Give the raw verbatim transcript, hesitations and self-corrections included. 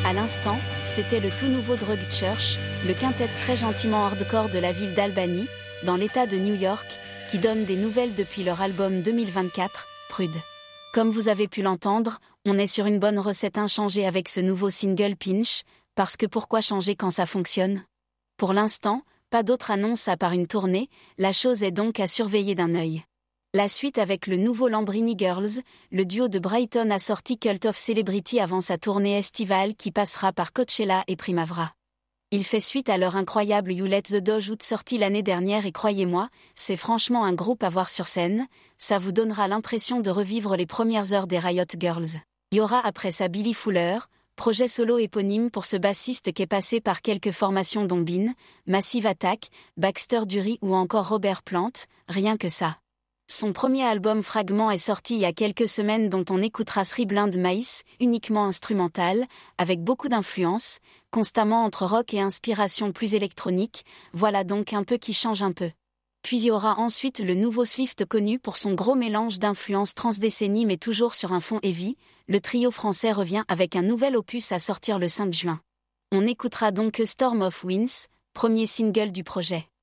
À l'instant, c'était le tout nouveau Drug Church, le quintet très gentiment hardcore de la ville d'Albany, dans l'état de New York, qui donne des nouvelles depuis leur album deux mille vingt-quatre, Prude. Comme vous avez pu l'entendre, on est sur une bonne recette inchangée avec ce nouveau single Pinch, parce que pourquoi changer quand ça fonctionne ? Pour l'instant, pas d'autre annonce à part une tournée, la chose est donc à surveiller d'un œil. La suite avec le nouveau Lambrini Girls, le duo de Brighton a sorti Cult of Celebrity avant sa tournée estivale qui passera par Coachella et Primavera. Il fait suite à leur incroyable You Let the Dog Out sorti l'année dernière et croyez-moi, c'est franchement un groupe à voir sur scène, ça vous donnera l'impression de revivre les premières heures des Riot Girls. Il y aura après ça Billy Fuller, projet solo éponyme pour ce bassiste qui est passé par quelques formations dont Bean, Massive Attack, Baxter Dury ou encore Robert Plant, rien que ça. Son premier album Fragment est sorti il y a quelques semaines dont on écoutera Three Blind Mice, uniquement instrumental, avec beaucoup d'influence, constamment entre rock et inspiration plus électronique, voilà donc un peu qui change un peu. Puis il y aura ensuite le nouveau Swift connu pour son gros mélange d'influences transdécennies mais toujours sur un fond heavy, le trio français revient avec un nouvel opus à sortir le cinq juin. On écoutera donc Storm of Winds, premier single du projet.